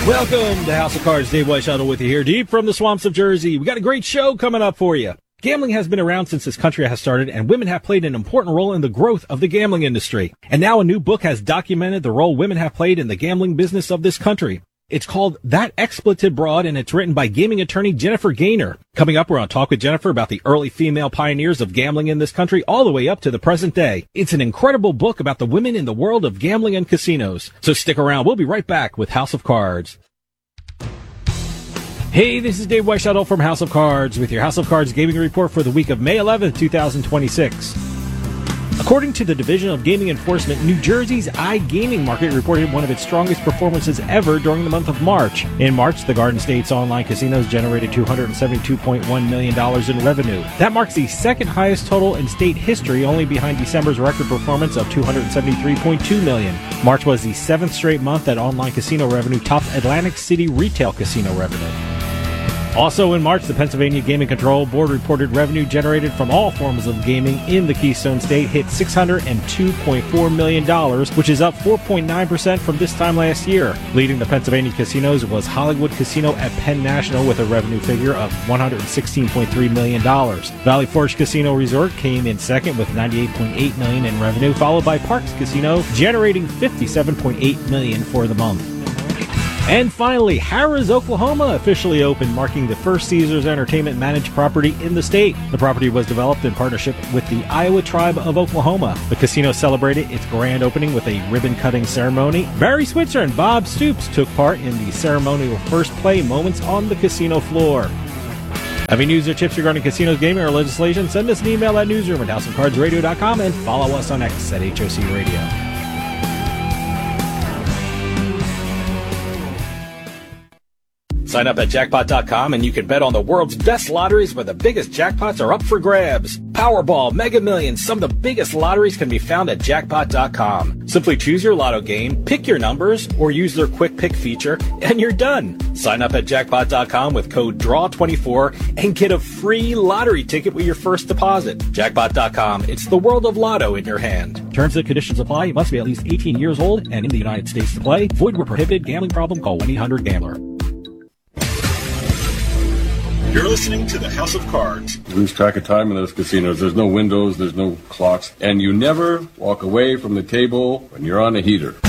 Welcome to House of Cards. Dave Weishuttle with you here, deep from the swamps of Jersey. We got a great show coming up for you. Gambling has been around since this country has started, and women have played an important role in the growth of the gambling industry. And now a new book has documented the role women have played in the gambling business of this country. It's called That Expletive Broad, and it's written by gaming attorney Jennifer Gaynor. Coming up, we're on Talk with Jennifer about the early female pioneers of gambling in this country all the way up to the present day. It's an incredible book about the women in the world of gambling and casinos. So stick around. We'll be right back with House of Cards. Hey, this is Dave Weishuttle from House of Cards with your House of Cards gaming report for the week of May 11th, 2026. According to the Division of Gaming Enforcement, New Jersey's iGaming market reported one of its strongest performances ever during the month of March. In March, the Garden State's online casinos generated $272.1 million in revenue. That marks the second highest total in state history, only behind December's record performance of $273.2 million. March was the seventh straight month that online casino revenue topped Atlantic City retail casino revenue. Also in March, the Pennsylvania Gaming Control Board reported revenue generated from all forms of gaming in the Keystone State hit $602.4 million, which is up 4.9% from this time last year. Leading the Pennsylvania casinos was Hollywood Casino at Penn National with a revenue figure of $116.3 million. Valley Forge Casino Resort came in second with $98.8 million in revenue, followed by Parks Casino, generating $57.8 million for the month. And finally, Harrah's, Oklahoma officially opened, marking the first Caesars Entertainment managed property in the state. The property was developed in partnership with the Iowa Tribe of Oklahoma. The casino celebrated its grand opening with a ribbon-cutting ceremony. Barry Switzer and Bob Stoops took part in the ceremonial first play moments on the casino floor. Having news or tips regarding casinos, gaming, or legislation, send us an email at newsroom@houseofcardsradio.com and follow us on X at HOC Radio. Sign up at jackpot.com and you can bet on the world's best lotteries where the biggest jackpots are up for grabs. Powerball, Mega Millions, some of the biggest lotteries can be found at jackpot.com. Simply choose your lotto game, pick your numbers, or use their quick pick feature, and you're done. Sign up at jackpot.com with code DRAW24 and get a free lottery ticket with your first deposit. Jackpot.com, it's the world of lotto in your hand. Terms and conditions apply. You must be at least 18 years old and in the United States to play. Void where prohibited. Gambling problem? Call 1-800-GAMBLER. You're listening to the House of Cards. You lose track of time in those casinos. There's no windows, there's no clocks, and you never walk away from the table when you're on a heater.